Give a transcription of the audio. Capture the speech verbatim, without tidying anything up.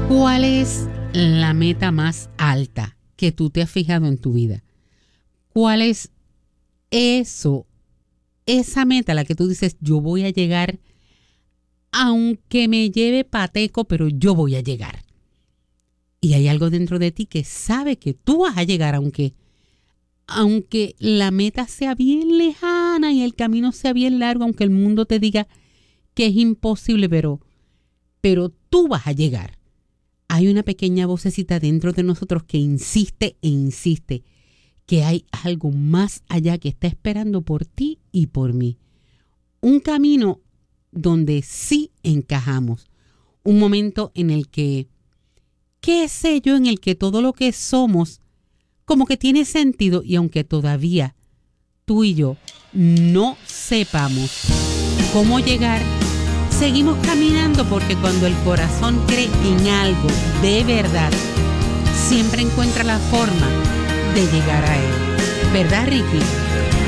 ¿Cuál es la meta más alta que tú te has fijado en tu vida? ¿Cuál es eso, esa meta a la que tú dices, yo voy a llegar, aunque me lleve pateco, pero yo voy a llegar? Y hay algo dentro de ti que sabe que tú vas a llegar, aunque, aunque la meta sea bien lejana y el camino sea bien largo, aunque el mundo te diga que es imposible, pero, pero tú vas a llegar. Hay una pequeña vocecita dentro de nosotros que insiste e insiste que hay algo más allá que está esperando por ti y por mí. Un camino donde sí encajamos. Un momento en el que, qué sé yo, en el que todo lo que somos como que tiene sentido, y aunque todavía tú y yo no sepamos cómo llegar, seguimos caminando, porque cuando el corazón cree en algo de verdad, siempre encuentra la forma de llegar a él. ¿Verdad, Ricky?